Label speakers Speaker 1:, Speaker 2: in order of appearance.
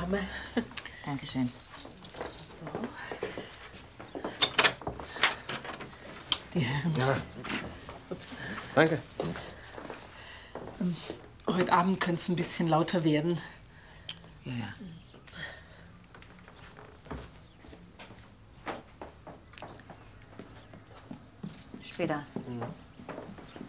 Speaker 1: Dame.
Speaker 2: Dankeschön.
Speaker 1: So. Die Herren.
Speaker 3: Ja.
Speaker 1: Ups.
Speaker 3: Danke.
Speaker 1: Heute Abend könnte es ein bisschen lauter werden.
Speaker 2: Ja, ja. Später.
Speaker 3: Mhm.